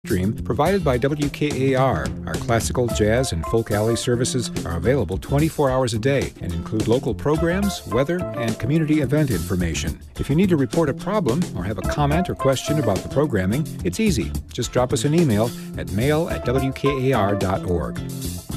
Stream provided by WKAR. Our classical, jazz, and folk alley services are available 24 hours a day and include local programs, weather, and community event information. If you need to report a problem or have a comment or question about the programming, it's easy. Just drop us an email at mail@wkar.org.